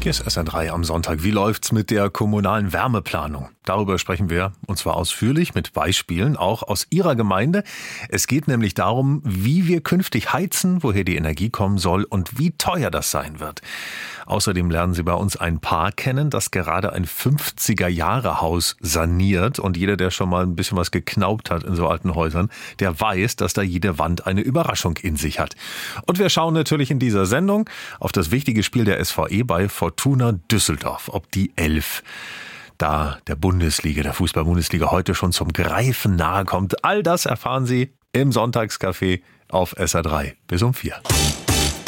Hier ist SR3 am Sonntag. Wie läuft's mit der kommunalen Wärmeplanung? Darüber sprechen wir, und zwar ausführlich mit Beispielen, auch aus Ihrer Gemeinde. Es geht nämlich darum, wie wir künftig heizen, woher die Energie kommen soll und wie teuer das sein wird. Außerdem lernen Sie bei uns ein Paar kennen, das gerade ein 50er-Jahre-Haus saniert. Und jeder, der schon mal ein bisschen was geknaubt hat in so alten Häusern, der weiß, dass da jede Wand eine Überraschung in sich hat. Und wir schauen natürlich in dieser Sendung auf das wichtige Spiel der SVE bei Fortuna Düsseldorf, ob die 11 da der Bundesliga, der Fußball-Bundesliga heute schon zum Greifen nahe kommt. All das erfahren Sie im Sonntagscafé auf SR3 bis um 4.